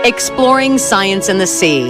Exploring Science in the Sea.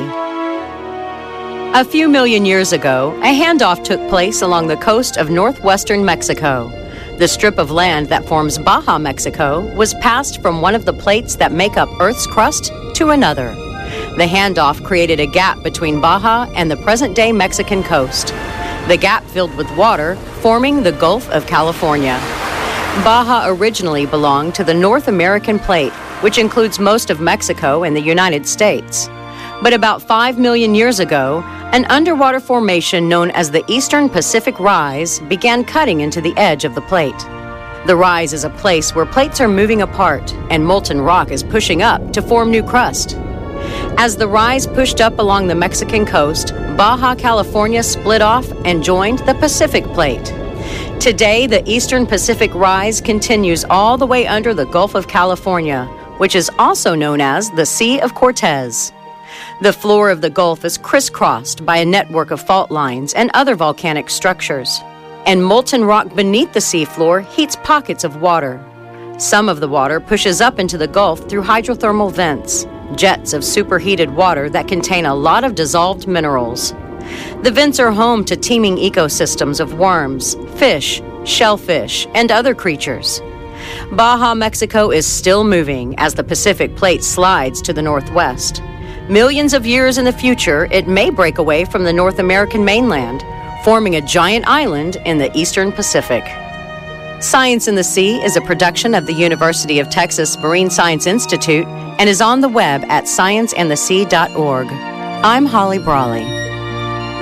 A few million years ago, a handoff took place along the coast of northwestern Mexico. The strip of land that forms Baja Mexico was passed from one of the plates that make up Earth's crust to another. The handoff created a gap between Baja and the present-day Mexican coast. The gap filled with water, forming the Gulf of California. Baja originally belonged to the North American plate, which includes most of Mexico and the United States. But about 5 million years ago, an underwater formation known as the Eastern Pacific Rise began cutting into the edge of the plate. The rise is a place where plates are moving apart and molten rock is pushing up to form new crust. As the rise pushed up along the Mexican coast, Baja California split off and joined the Pacific Plate. Today, the Eastern Pacific Rise continues all the way under the Gulf of California, which is also known as the Sea of Cortez. The floor of the Gulf is crisscrossed by a network of fault lines and other volcanic structures. And molten rock beneath the seafloor heats pockets of water. Some of the water pushes up into the Gulf through hydrothermal vents, jets of superheated water that contain a lot of dissolved minerals. The vents are home to teeming ecosystems of worms, fish, shellfish, and other creatures. Baja Mexico is still moving as the Pacific Plate slides to the northwest. Millions of years in the future, it may break away from the North American mainland, forming a giant island in the Eastern Pacific. Science in the Sea is a production of the University of Texas Marine Science Institute and is on the web at scienceandthesea.org. I'm Holly Brawley.